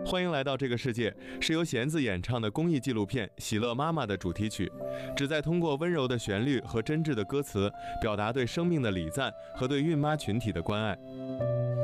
欢迎来到这个世界是由弦子演唱的公益纪录片《喜乐妈妈》的主题曲，旨在通过温柔的旋律和真挚的歌词，表达对生命的礼赞和对孕妈群体的关爱。